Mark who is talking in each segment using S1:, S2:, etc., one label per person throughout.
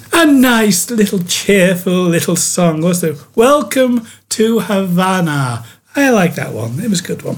S1: A nice little cheerful little song, wasn't it? Welcome to Havana. I like that one. It was a good one.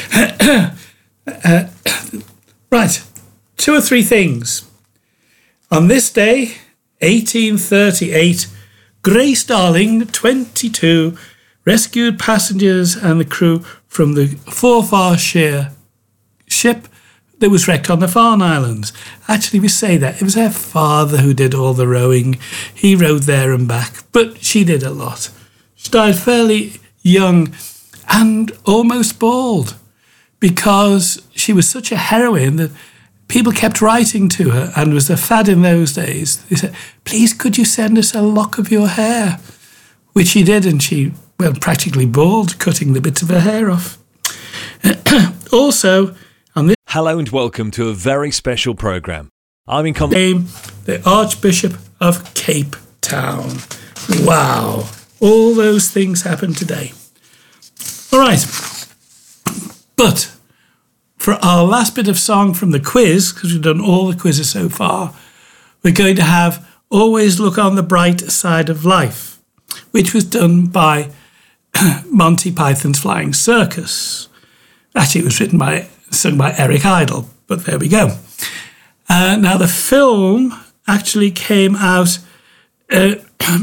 S1: Right, 2 or 3 things. On this day, 1838, Grace Darling, 22, rescued passengers and the crew from the Forfarshire ship that was wrecked on the Farne Islands. Actually, we say that. It was her father who did all the rowing. He rowed there and back, but she did a lot. She died fairly young and almost bald because she was such a heroine that people kept writing to her, and it was a fad in those days. They said, please, could you send us a lock of your hair? Which she did, and she went practically bald, cutting the bits of her hair off. Also, on this...
S2: Hello and welcome to a very special programme. I'm in
S1: the Archbishop of Cape Town. Wow. All those things happened today. All right. But for our last bit of song from the quiz, because we've done all the quizzes so far, we're going to have Always Look on the Bright Side of Life, which was done by Monty Python's Flying Circus. Actually, it was sung by Eric Idle, but there we go. Now, the film actually came out in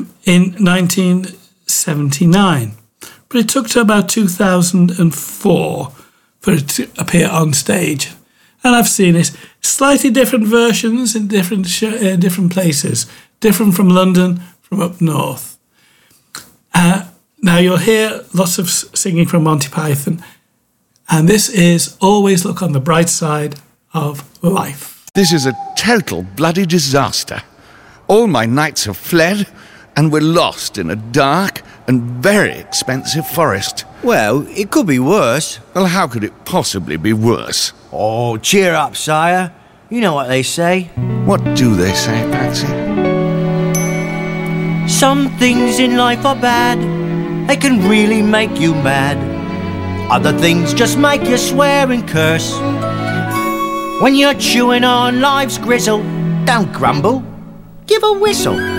S1: 1979, but it took to about 2004 for it to appear on stage. And I've seen it. Slightly different versions in different places, different from London, from up north. Now, you'll hear lots of singing from Monty Python, and this is Always Look on the Bright Side of Life.
S3: This is a total bloody disaster. All my knights have fled, and we're lost in a dark and very expensive forest.
S4: Well, it could be worse.
S3: Well, how could it possibly be worse?
S4: Oh, cheer up, sire. You know what they say.
S3: What do they say, Patsy?
S4: Some things in life are bad. They can really make you mad. Other things just make you swear and curse. When you're chewing on life's gristle, don't grumble, give a whistle.